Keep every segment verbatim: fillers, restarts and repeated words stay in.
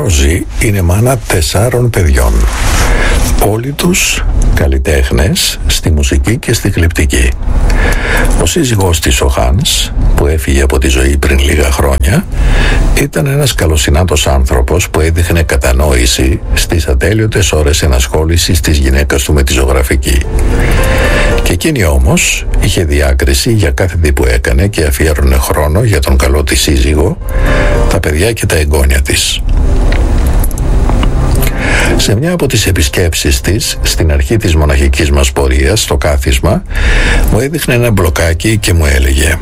Ρόζη είναι μάνα τεσσάρων παιδιών. Όλοι τους καλλιτέχνες στη μουσική και στη γλυπτική. Ο σύζυγός της, ο Χάνς, που έφυγε από τη ζωή πριν λίγα χρόνια, ήταν ένας καλοσυνάτος άνθρωπος που έδειχνε κατανόηση στις ατέλειωτες ώρες ενασχόλησης της γυναίκας του με τη ζωγραφική. Και εκείνη όμως είχε διάκριση για κάθε τι που έκανε και αφιέρωνε χρόνο για τον καλό της σύζυγο, τα παιδιά και τα εγγόνια της. Σε μια από τις επισκέψεις της, στην αρχή της μοναχικής μας πορείας, στο κάθισμα, μου έδειχνε ένα μπλοκάκι και μου έλεγε: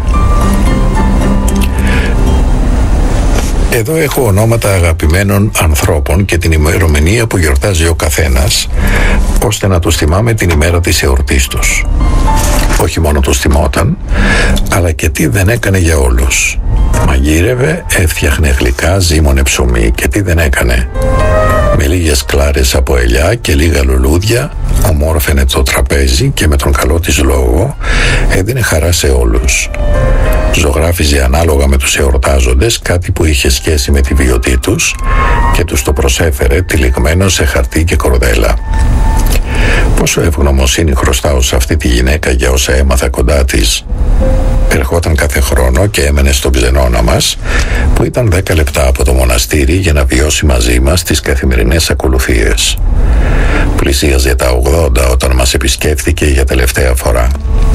«Εδώ έχω ονόματα αγαπημένων ανθρώπων και την ημερομηνία που γιορτάζει ο καθένας, ώστε να τους θυμάμαι την ημέρα της εορτής τους. Όχι μόνο τους θυμόταν, αλλά και τι δεν έκανε για όλους. Μαγείρευε, έφτιαχνε γλυκά, ζύμωνε ψωμί και τι δεν έκανε. Με λίγες κλάρες από ελιά και λίγα λουλούδια ομόρφαινε το τραπέζι και με τον καλό της λόγο έδινε χαρά σε όλους. Ζωγράφιζε ανάλογα με τους εορτάζοντες κάτι που είχε σχέση με τη βιωτή τους και τους το προσέφερε τυλιγμένο σε χαρτί και κορδέλα. Πόσο ευγνωμοσύνη χρωστάω σε αυτή τη γυναίκα για όσα έμαθα κοντά της. Ερχόταν κάθε χρόνο και έμενε στον ξενώνα μας, που ήταν δέκα λεπτά από το μοναστήρι, για να βιώσει μαζί μας τις καθημερινές ακολουθίες. Πλησίαζε τα ογδόντα όταν μας επισκέφθηκε για τελευταία φορά.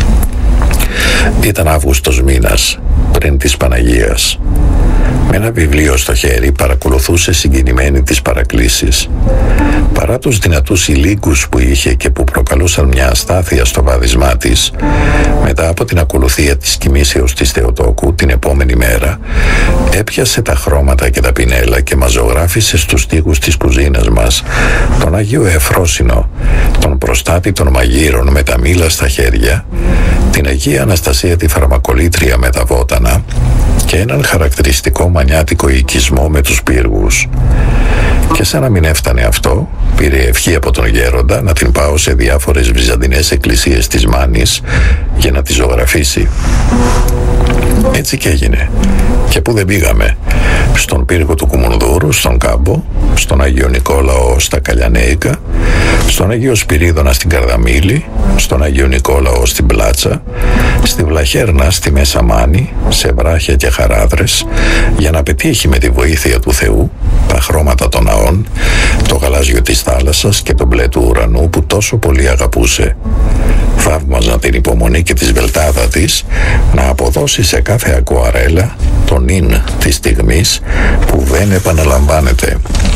Ήταν Αύγουστος μήνας, πριν της Παναγίας. Με ένα βιβλίο στο χέρι παρακολουθούσε συγκινημένη τις παρακλήσεις. Παρά τους δυνατούς ηλίκους που είχε και που προκαλούσαν μια αστάθεια στο βάδισμά της, μετά από την ακολουθία της κοιμήσεως της Θεοτόκου την επόμενη μέρα, έπιασε τα χρώματα και τα πινέλα και μας ζωγράφισε στους τοίχους της κουζίνας μας τον Άγιο Εφρόσινο, τον προστάτη των μαγείρων με τα μήλα στα χέρια, την Αγία Αναστασία τη Φαρμακολήτρια με τα βότανα και έναν χαρακτηριστικό μανιάτικο οικισμό με τους πύργους. Και σαν να μην έφτανε αυτό, πήρε ευχή από τον γέροντα να την πάω σε διάφορες βυζαντινές εκκλησίες της Μάνης για να τη ζωγραφίσει. Έτσι και έγινε. Και που δεν πήγαμε? Στον πύργο του Κουμουνδούρου, στον Κάμπο, στον Άγιο Νικόλαο στα Καλιανέικα, στον Άγιο Σπυρίδωνα στην Καρδαμήλη, στον Άγιο Νικόλαο στην Πλάτσα, στη Βλαχέρνα στη Μέσα Μάνη, σε βράχια και χαράδρες, για να πετύχει με τη βοήθεια του Θεού τα χρώματα των ναών, το γαλάζιο της θάλασσας και το μπλε του ουρανού που τόσο πολύ αγαπούσε. Θαύμαζα την υπομονή και τη σβελτάδα της να αποδώσει σε κάθε ακουαρέλα τον ίν της στιγμής που δεν επαναλαμβάνεται.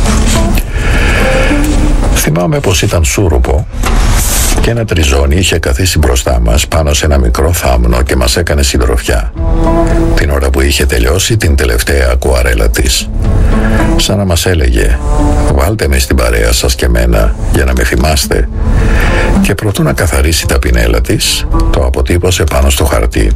Θυμάμαι πως ήταν σούρουπο και ένα τριζόνι είχε καθίσει μπροστά μας πάνω σε ένα μικρό θάμνο και μας έκανε συντροφιά την ώρα που είχε τελειώσει την τελευταία ακουαρέλα της. Σαν να μας έλεγε: «Βάλτε με στην παρέα σας και μένα για να με θυμάστε». Και προτού να καθαρίσει τα πινέλα της, το αποτύπωσε πάνω στο χαρτί.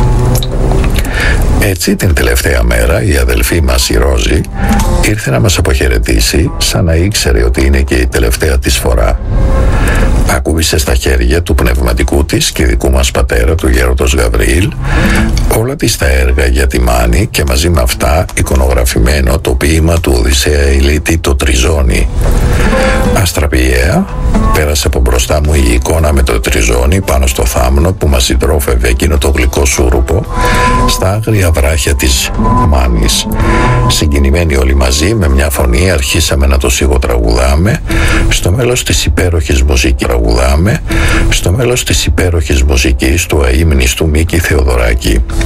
Έτσι την τελευταία μέρα η αδελφή μας η Ρόζη ήρθε να μας αποχαιρετήσει, σαν να ήξερε ότι είναι και η τελευταία της φορά. Ακούμπησε στα χέρια του πνευματικού της και δικού μας πατέρα, του γέροντος Γαβριήλ, όλα της τα έργα για τη Μάνη και μαζί με αυτά εικονογραφημένο το ποίημα του Οδυσσέα Ηλίτη, το τριζόνι. Αστραπιαία πέρασε από μπροστά μου η εικόνα με το τριζόνι πάνω στο θάμνο που μας συντρόφευε εκείνο το γλυκό σούρουπο στα άγρια βράχια της Μάνης. Συγκινημένοι όλοι μαζί με μια φωνή αρχίσαμε να το σιγοτραγουδάμε στο μέλος της υπέροχης μουσικής τραγουδάμε στο μέλος της υπέροχης μουσικής του αείμνηστου Μίκη Θεοδωράκη.